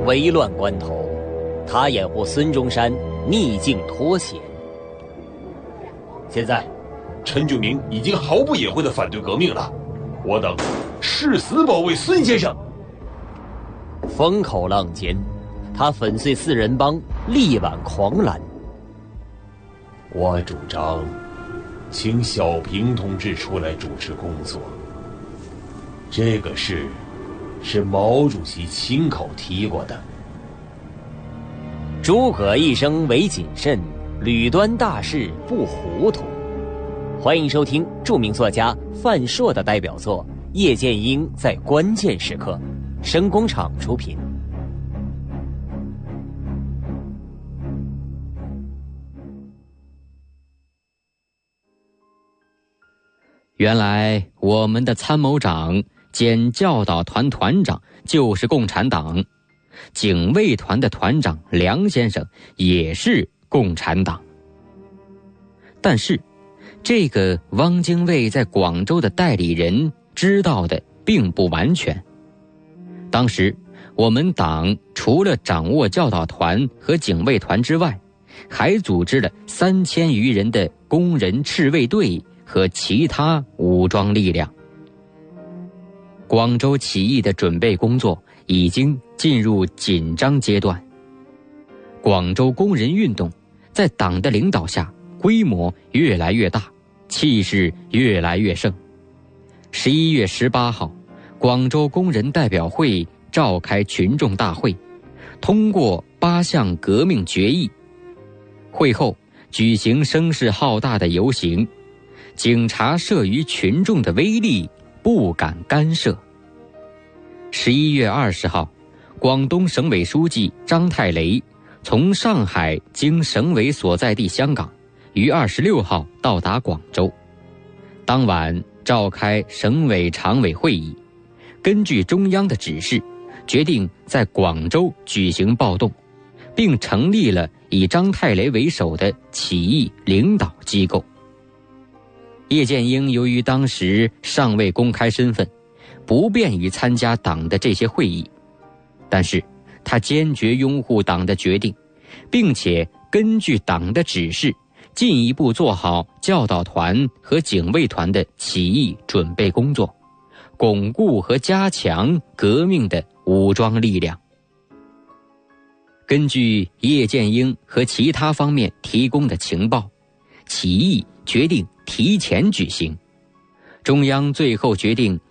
危乱关头，他掩护孙中山逆境脱险。现在陈炯明已经毫不掩晦地反对革命了，我等誓死保卫孙先生。 风口浪尖，他粉碎四人帮，力挽狂澜。 我主张请小平同志出来主持工作，这个事是毛主席亲口提过的。 诸葛一生唯谨慎，屡端大事不糊涂。欢迎收听著名作家范硕的代表作《叶剑英在关键时刻》，声工厂出品。 原来我们的参谋长兼教导团团长就是共产党，警卫团的团长梁先生也是共产党。但是这个汪精卫在广州的代理人知道的并不完全。当时我们党除了掌握教导团和警卫团之外，还组织了3000余人的工人赤卫队和其他武装力量。广州起义的准备工作已经进入紧张阶段。广州工人运动在党的领导下规模越来越大，气势越来越盛。11月18号，广州工人代表会召开群众大会，通过8项革命决议。会后举行声势浩大的游行，警察慑于群众的威力，不敢干涉。11月20号，广东省委书记张太雷从上海经省委所在地香港，于26号到达广州。当晚召开省委常委会议，根据中央的指示，决定在广州举行暴动，并成立了以张太雷为首的起义领导机构。叶剑英由于当时尚未公开身份，不便于参加党的这些会议，但是他坚决拥护党的决定，并且根据党的指示，进一步做好教导团和警卫团的起义准备工作，巩固和加强革命的武装力量。根据叶剑英和其他方面提供的情报，起义决定提前举行。中央最后决定